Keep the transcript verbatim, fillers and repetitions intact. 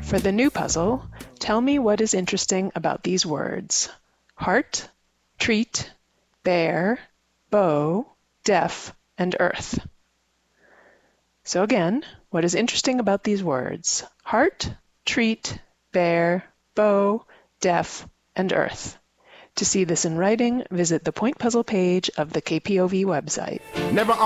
For the new puzzle, tell me what is interesting about these words: heart, treat, bear, bow, deaf, and earth. So again, what is interesting about these words? Heart, treat, bear, bow, deaf, and earth. To see this in writing, visit the point puzzle page of the K P O V website. Never